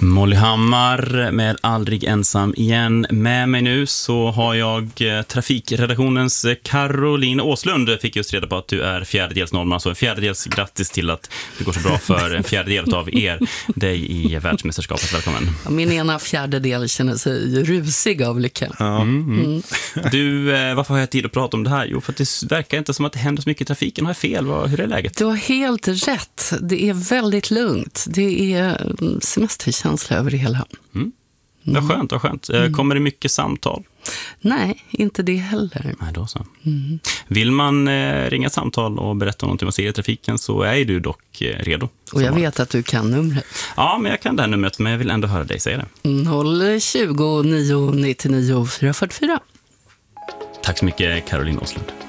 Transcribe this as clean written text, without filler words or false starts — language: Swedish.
Molly Hammar med Aldrig ensam igen. Med mig nu så har jag trafikredaktionens Caroline Åslund. Fick just reda på att du är fjärdedels norrman, så en fjärdedels grattis till att det går så bra för en fjärdedel av dig i världsmästerskapet. Välkommen. Ja, min ena fjärdedel känner sig rusig av lycka. Du, varför har jag tid att prata om det här? Jo, för att det verkar inte som att det händer så mycket i trafiken. Har jag fel? Hur är läget? Du har helt rätt. Det är väldigt lugnt. Det är semesterkänsla över det hela. Vad skönt. Kommer det mycket samtal? Nej, inte det heller. Nej, då så. Vill man ringa ett samtal och berätta någonting man ser i trafiken, så är du dock redo. Och jag vet att du kan numret. Ja, men jag kan det här numret, men jag vill ändå höra dig säga det. 020 999 444. Tack så mycket, Caroline Åslund.